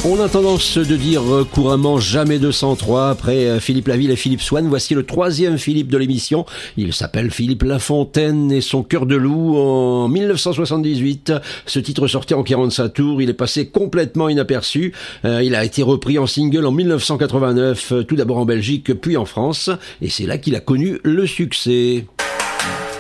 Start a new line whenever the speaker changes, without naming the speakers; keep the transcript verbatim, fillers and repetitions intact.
On a tendance de dire couramment jamais deux cent trois. Après Philippe Laville et Philippe Swann, voici le troisième Philippe de l'émission. Il s'appelle Philippe Lafontaine et son Cœur de loup en mille neuf cent soixante-dix-huit. Ce titre sorti en quarante-cinq tours, il est passé complètement inaperçu. Euh, il a été repris en single en mille neuf cent quatre-vingt-neuf, tout d'abord en Belgique puis en France. Et c'est là qu'il a connu le succès.